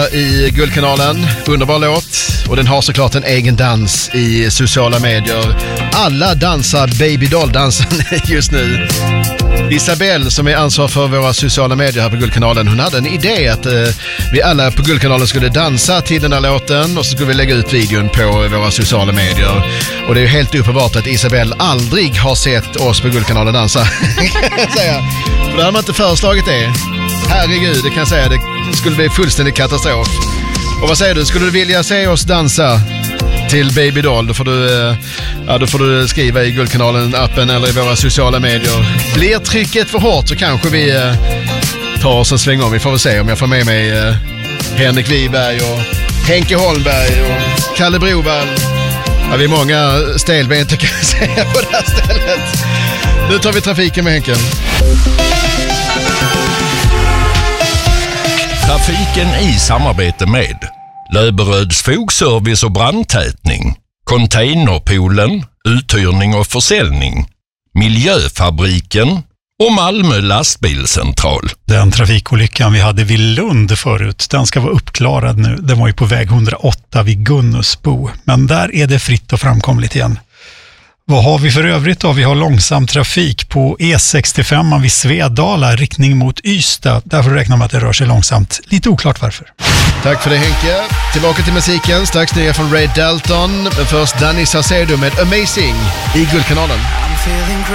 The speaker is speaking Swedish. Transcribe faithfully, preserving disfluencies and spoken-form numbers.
I Guldkanalen, underbar låt, och den har såklart en egen dans i sociala medier. Alla dansar Baby Doll-dansen just nu. Isabelle, som är ansvar för våra sociala medier här på Guldkanalen, hon hade en idé att eh, vi alla på Guldkanalen skulle dansa till den här låten, och så skulle vi lägga ut videon på våra sociala medier. Och det är ju helt uppenbart att Isabelle aldrig har sett oss på Guldkanalen dansa, kan jag säga. För det hade man inte föreslagit det. Herregud, det kan jag säga, det skulle bli fullständig katastrof. Och vad säger du, skulle du vilja se oss dansa till Baby Doll, då får du, ja, då får du skriva i Guldkanalen-appen eller i våra sociala medier. Blir trycket för hårt så kanske vi eh, tar oss en sväng om. Vi får väl se om jag får med mig eh, Henrik Wiberg och Henke Holmberg och Kalle Brovall. Ja, vi är många stelbent, kan jag säga, på det här stället. Nu tar vi trafiken med Henken. Trafiken i samarbete med Löberöds fogservice och brandtätning, Containerpoolen, uthyrning och försäljning, Miljöfabriken och Malmö lastbilscentral. Den trafikolyckan vi hade vid Lund förut, den ska vara uppklarad nu. Den var ju på väg hundraåtta vid Gunnusbo, men där är det fritt och framkomligt igen. Vad har vi för övrigt då? Vi har långsam trafik på E sextiofem vid Svedala, riktning mot Ystad. Därför räknar man att det rör sig långsamt. Lite oklart varför. Tack för det, Henke. Tillbaka till musiken. Strax nya från Ray Dalton. Men först Danny Saucedo med Amazing i Guldkanalen.